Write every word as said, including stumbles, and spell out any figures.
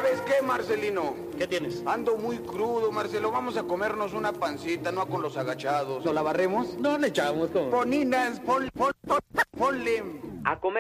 ¿Sabes qué, Marcelino? ¿Qué tienes? Ando muy crudo, Marcelo. Vamos a comernos una pancita, no con los agachados. ¿No la barremos? No le echamos como... Poninas, pon, pon, pon, ponle. A comer.